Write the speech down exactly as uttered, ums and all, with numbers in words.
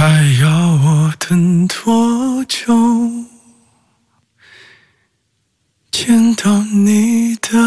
还要我等多久？见到你的